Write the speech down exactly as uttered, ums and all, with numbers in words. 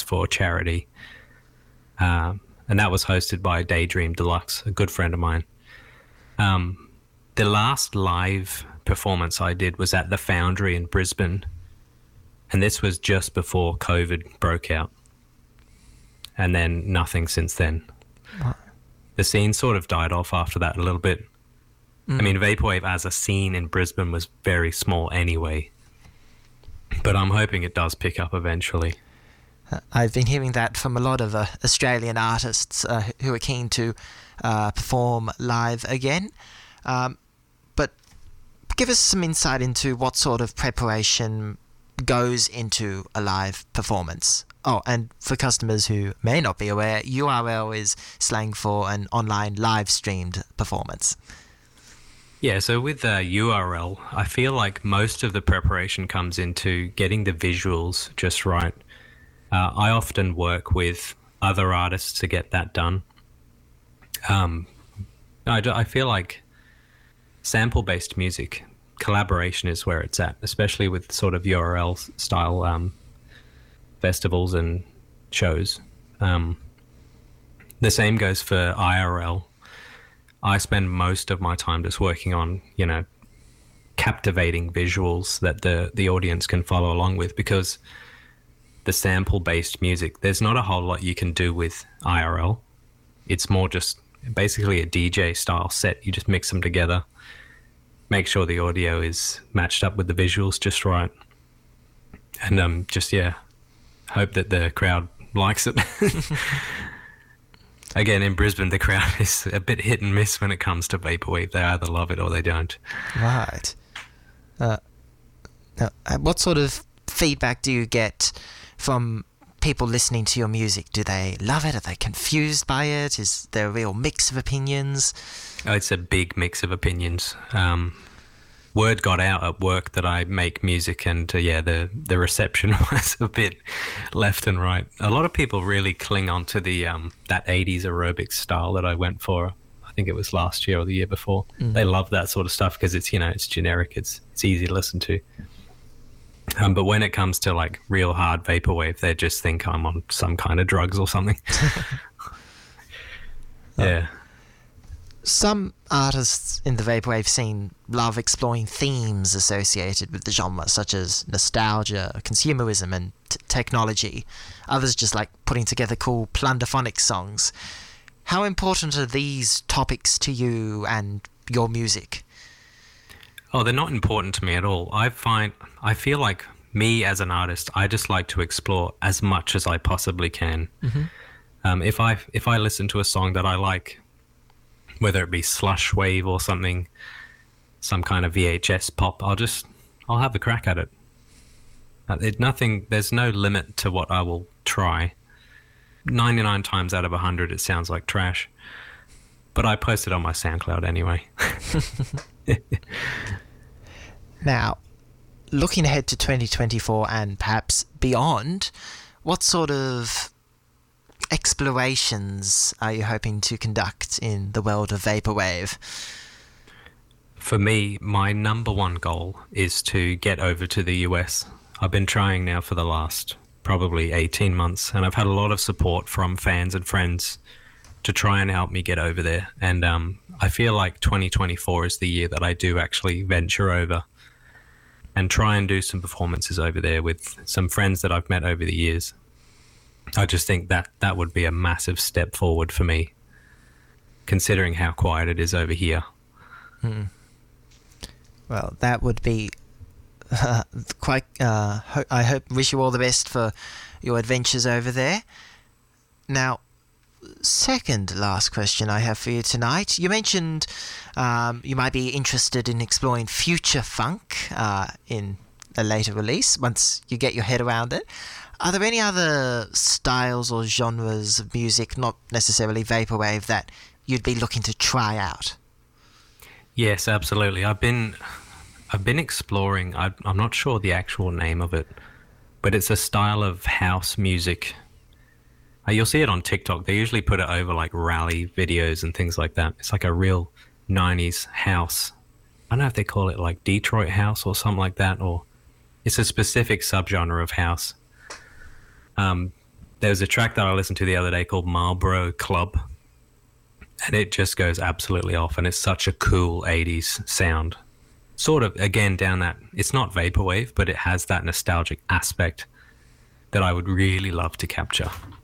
for charity. Um, and that was hosted by Daydream Deluxe, a good friend of mine. Um, the last live performance I did was at the Foundry in Brisbane, and this was just before COVID broke out. And then nothing since then. What? The scene sort of died off after that a little bit. Mm. I mean, Vaporwave as a scene in Brisbane was very small anyway. But I'm hoping it does pick up eventually. Uh, I've been hearing that from a lot of uh, Australian artists uh, who are keen to uh, perform live again. Um, but give us some insight into what sort of preparation goes into a live performance. Oh, and for customers who may not be aware, U R L is slang for an online live streamed performance. Yeah, so with uh, U R L, I feel like most of the preparation comes into getting the visuals just right. Uh, I often work with other artists to get that done. Um, I, I feel like sample-based music, collaboration is where it's at, especially with sort of U R L style um, festivals and shows. Um, the same goes for I R L. I spend most of my time just working on, you know, captivating visuals that the, the audience can follow along with, because the sample-based music, there's not a whole lot you can do with I R L. It's more just basically a D J style set. You just mix them together, make sure the audio is matched up with the visuals just right, and um, just, yeah, hope that the crowd likes it. Again, in Brisbane, the crowd is a bit hit and miss when it comes to Vaporwave. They either love it or they don't. Right. Uh, now, what sort of feedback do you get from people listening to your music? Do they love it? Are they confused by it? Is there a real mix of opinions? Oh, it's a big mix of opinions. Um, word got out at work that I make music, and uh, yeah, the the reception was a bit left and right. A lot of people really cling on to the um, that eighties aerobics style that I went for. I think it was last year or the year before. Mm. They love that sort of stuff because it's, you know, it's generic. It's it's easy to listen to. Um, but when it comes to like real hard vaporwave, they just think I'm on some kind of drugs or something. Yeah. Some artists in the vaporwave scene love exploring themes associated with the genre, such as nostalgia, consumerism, and t- technology. Others just like putting together cool plunderphonic songs. How important are these topics to you and your music? Oh, they're not important to me at all. I find, I feel like me as an artist, I just like to explore as much as I possibly can. Mm-hmm. Um, if I if I listen to a song that I like, whether it be slush wave or something, some kind of V H S pop, I'll just, I'll have a crack at it. Uh, it nothing, there's no limit to what I will try. ninety-nine times out of one hundred, it sounds like trash. But I post it on my SoundCloud anyway. Now, looking ahead to twenty twenty-four and perhaps beyond, what sort of explorations are you hoping to conduct in the world of vaporwave? For me, my number one goal is to get over to the U S. I've been trying now for the last probably eighteen months, and I've had a lot of support from fans and friends to try and help me get over there. And um, I feel like twenty twenty-four is the year that I do actually venture over and try and do some performances over there with some friends that I've met over the years. I just think that that would be a massive step forward for me, considering how quiet it is over here. Hmm. Well, that would be uh, quite... Uh, ho- I hope, wish you all the best for your adventures over there. Now, second last question I have for you tonight. You mentioned um, you might be interested in exploring future funk uh, in a later release, once you get your head around it. Are there any other styles or genres of music, not necessarily vaporwave, that you'd be looking to try out? Yes, absolutely. I've been I've been exploring, I, I'm not sure the actual name of it, but it's a style of house music. Uh, you'll see it on TikTok. They usually put it over like rally videos and things like that. It's like a real nineties house. I don't know if they call it like Detroit house or something like that, or it's a specific subgenre of house. Um, There was a track that I listened to the other day called Marlboro Club, and it just goes absolutely off, and it's such a cool eighties sound. Sort of, again, down that, it's not vaporwave, but it has that nostalgic aspect that I would really love to capture.